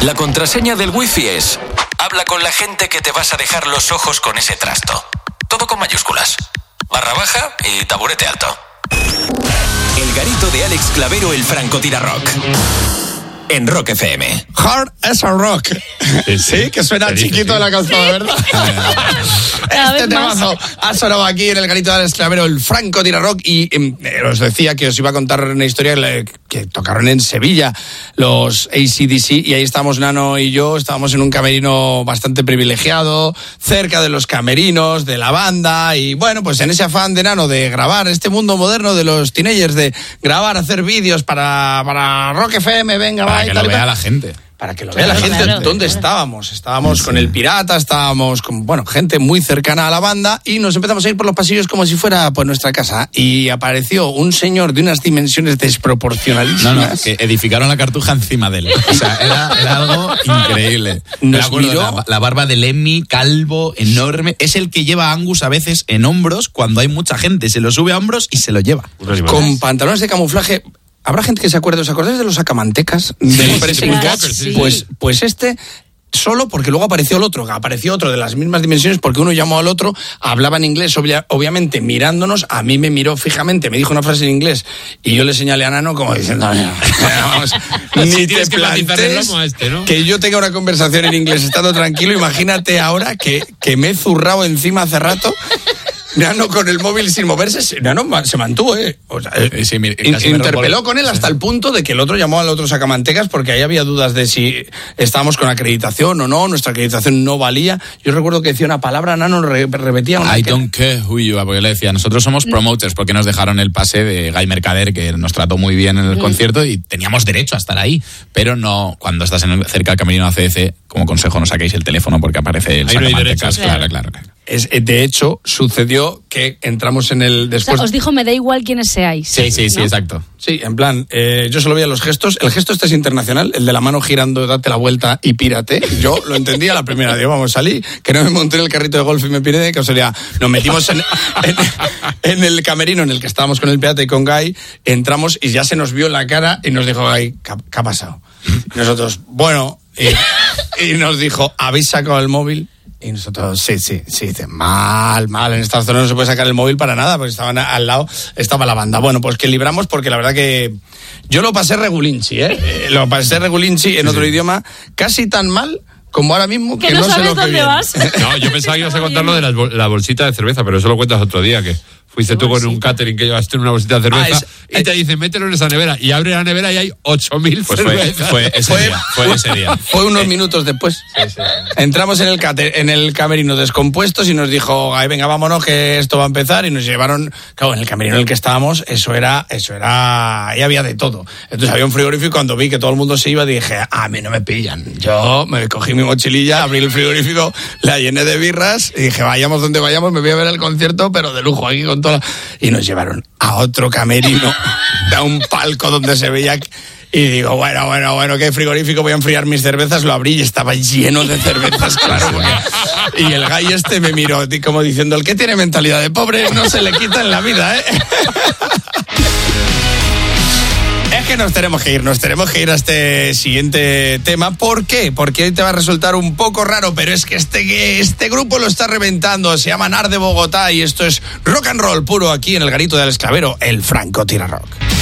La contraseña del wifi es: habla con la gente que te vas a dejar los ojos con ese trasto. Todo con mayúsculas. // y taburete alto. El garito de Alex Clavero, el francotirador. En Rock FM. Hard as a rock. Sí, que suena chiquito de la calzada, ¿verdad? Este temazo ha sonado aquí en el garito de Alex Clavero, el francotirador. Y os decía que os iba a contar una historia que tocaron en Sevilla los AC/DC, y ahí estábamos Nano y yo, estábamos en un camerino bastante privilegiado, cerca de los camerinos de la banda, y bueno, pues en ese afán de Nano de grabar este mundo moderno de los teenagers, de grabar, hacer vídeos para Rock FM, venga, va. Para que lo vea la gente. Para que lo vea la gente, claro. ¿Dónde estábamos? Estábamos con el Pirata, estábamos con, gente muy cercana a la banda, y nos empezamos a ir por los pasillos como si fuera pues nuestra casa, y apareció un señor de unas dimensiones desproporcionalísimas. No, que edificaron la Cartuja encima de él. O sea, era algo increíble. Nos miró... la barba de Lemmy, calvo, enorme. Es el que lleva a Angus a veces en hombros cuando hay mucha gente. Se lo sube a hombros y se lo lleva. Con pantalones de camuflaje. Habrá gente que se acuerde, ¿os acordáis de los sacamantecas? Del Pressing Catch. Sí. Pues este, solo porque luego apareció otro de las mismas dimensiones, porque uno llamó al otro, hablaba en inglés, obviamente mirándonos, a mí me miró fijamente, me dijo una frase en inglés, y yo le señalé a Nano como diciendo, vamos, ni te plantees ¿no? Que yo tenga una conversación en inglés estando tranquilo, imagínate ahora que me he zurrado encima hace rato. Nano con el móvil sin moverse, Nano se mantuvo, O sea, sí, interpeló con él hasta el punto de que el otro llamó al otro sacamantecas, porque ahí había dudas de si estábamos con acreditación o no, nuestra acreditación no valía. Yo recuerdo que decía una palabra, Nano repetía una. I don't care who you are, porque le decía, nosotros somos promoters, porque nos dejaron el pase de Guy Mercader, que nos trató muy bien en el concierto, y teníamos derecho a estar ahí, pero no, cuando estás cerca del camerino ACDC, como consejo no saquéis el teléfono porque aparece el sacamantecas. Claro. De hecho, sucedió que entramos en el después. O sea, os dijo, me da igual quiénes seáis. Sí, ¿no? Exacto. Sí, en plan, yo solo veía los gestos. El gesto este es internacional, el de la mano girando, date la vuelta y pírate. Yo lo entendía a la primera. Digo, vamos, salí, que no me monté en el carrito de golf y me piré, que sería, nos metimos en el camerino en el que estábamos con el Pirata y con Guy, entramos y ya se nos vio en la cara y nos dijo, Guy, ¿qué ha pasado? Y nosotros, bueno, y nos dijo, ¿habéis sacado el móvil? Y nosotros, sí, dice, mal, en esta zona no se puede sacar el móvil para nada, porque estaban al lado, estaba la banda. Bueno, pues que libramos, porque la verdad que yo lo pasé regulinchi, en otro idioma, casi tan mal como ahora mismo, que no sé lo que viene. Vas. No, yo pensaba que ibas a contar lo de la bolsita de cerveza, pero eso lo cuentas otro día, que fuiste tú con un catering que llevaste una bolsita de cerveza y te dicen, mételo en esa nevera, y abre la nevera y hay 8.000 pues cervezas. Fue ese día. Fue unos minutos después. Sí. Entramos en el camerino descompuestos y nos dijo, ay, venga, vámonos, que esto va a empezar, y nos llevaron, claro, en el camerino en el que estábamos, eso era, y había de todo. Entonces había un frigorífico, y cuando vi que todo el mundo se iba, dije, a mí no me pillan. Yo me cogí mi mochililla, abrí el frigorífico, la llené de birras, y dije, vayamos donde vayamos, me voy a ver el concierto, pero de lujo, aquí con toda. Y nos llevaron a otro camerino, a un palco donde se veía. Y digo, bueno, qué frigorífico, voy a enfriar mis cervezas. Lo abrí y estaba lleno de cervezas, claro. Y el Guy este me miró como diciendo, el que tiene mentalidad de pobre no se le quita en la vida, Es que nos tenemos que ir a este siguiente tema. ¿Por qué? Porque hoy te va a resultar un poco raro, pero es que este grupo lo está reventando. Se llama NAR de Bogotá, y esto es rock and roll puro aquí en el garito de Alex Clavero, el francotirador.